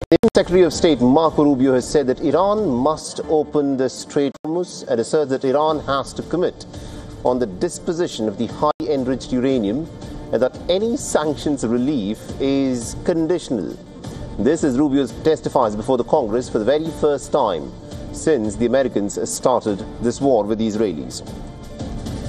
The Secretary of State Marco Rubio has said that Iran must open the Strait of Hormuz and asserts that Iran has to commit on the disposition of the highly enriched uranium and that any sanctions relief is conditional. This as Rubio testifies before the Congress for the very first time since the Americans started this war with the Israelis.